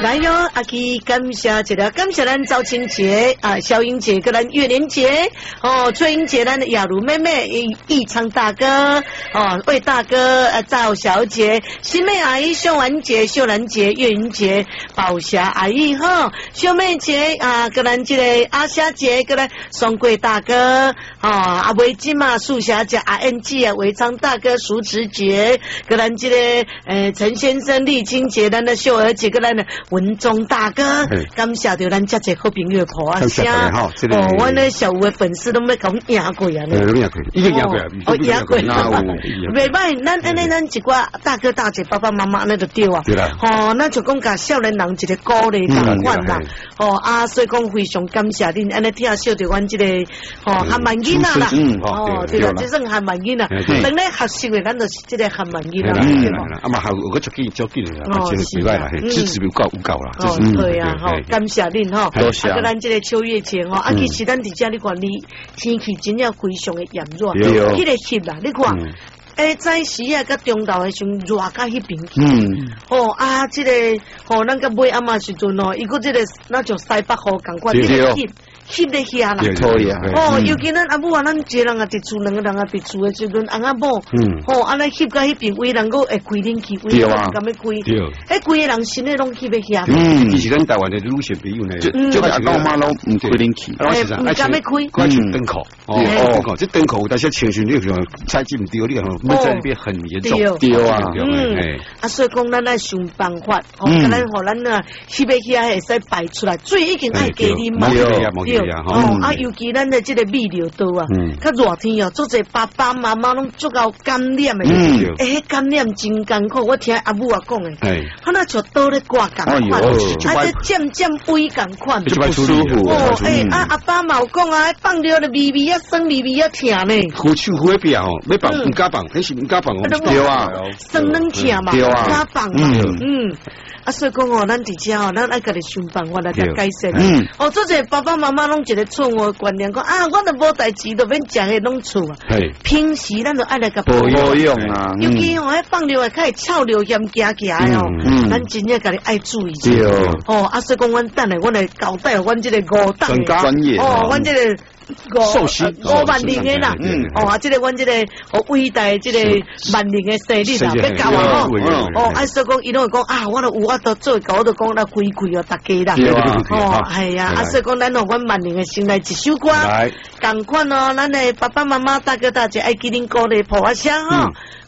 来哟，阿基感谢一个，感谢咱赵青姐啊，肖英姐跟咱月莲姐哦，翠英姐咱的雅茹妹妹，义昌大哥哦，魏大哥赵小姐，新妹阿姨秀兰姐、秀兰姐、月云姐、宝霞阿姨哈，秀妹姐啊，跟咱这个阿霞姐，跟咱双贵大哥哦，阿维金嘛，素霞姐、阿 NG 啊，维昌大哥、淑慈姐，跟咱这个陈先生、丽晶姐，咱的秀儿姐，跟咱的文忠大哥，感谢到咱这些好朋友抱啊声，哦，我那小有的粉丝都没讲赢过啊， 已经赢过啊， 哦，赢过，袂歹，咱安尼咱一寡大哥大姐、爸爸妈妈那就对啊，哦，那就讲甲少年人一个鼓励同款啦，哦啊，所以讲非常感谢恁安尼听小着阮这个哦韩文囡仔啦，哦，对啦，这算韩文囡仔，等咧学习的咱就是这个韩文囡仔啦， 啊嘛还有个足紧啦，真系袂歹啦，支持有够啦， 哦，对啊，吼，感谢恁吼，啊，个咱这个秋月前吼，啊，其实咱伫遮你看你天气真正非常的炎热，迄个翕啦，你看。早时啊，甲中昼的时阵热甲迄边去，哦啊，这个吼，咱甲尾暗嘛时阵哦，伊个这个那种西北风共款，你个翕咧遐啦，哦，尤其咱阿母啊，咱一个人啊伫厝，两个人啊伫厝的时阵，翁仔某，哦，安尼翕甲迄边位，人个会开冷气，位人敢要开，迄规个人心里拢翕咧遐。 其实咱台湾的女性朋友呢， 就阿公妈拢唔开冷气， 唔敢要开， 快穿灯裤，哦，这灯裤，但是情绪你像采集唔对，你看会在那边很严重， 对啊， 啊，所以讲咱来想办法，哦，咱互咱啊翕咧遐会使排出来，水已经爱加啉嘛，对，哦，啊，尤其咱的这个米料多啊，较热天哦，做者爸爸妈妈拢足够感染的，感染真艰苦，我听阿母啊讲的，他那就倒咧挂共款，啊，这渐渐胃共款， 就不舒服， 哦，阿爸嘛有讲啊，放了的微微啊酸，微微啊疼呢， 苦手苦边哦，要放唔敢放，那是唔敢放哦， 对啊，酸软疼嘛，唔敢放嘛，啊，所以讲哦，咱伫遮哦，咱爱家己想办法来甲改善。哦，做者爸爸妈妈拢一个错误的观念，讲啊，我都无代志，都免食迄拢厝啊。平时咱就爱来甲保养啊， 尤其哦，迄放尿的较会臭尿嫌夹夹的哦，咱真正家己爱注意。哦，啊，所以讲阮等下，阮来交代阮这个5档的专业哦，阮这个。 寿司 5万零的啦，哦啊，这个阮这个伟大这个万零的生日啦，要教啊哦，啊所以讲伊拢会讲啊，我都有，我都做搞，我都讲来开开哦，大家啦，哦，系啊，啊所以讲咱哦，阮万零的先来一首歌，共款哦，咱的爸爸妈妈大哥大姐爱记恁鼓励抱一声哈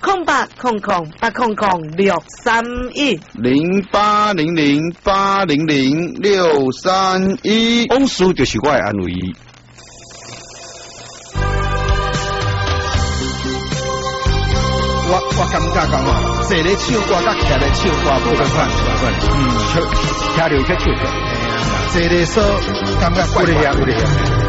，0800800800631631， 往事就是我的安慰。 我感觉讲啊，坐咧唱歌甲徛咧唱歌无共款， 徛着较唱， 坐咧说感觉怪怪。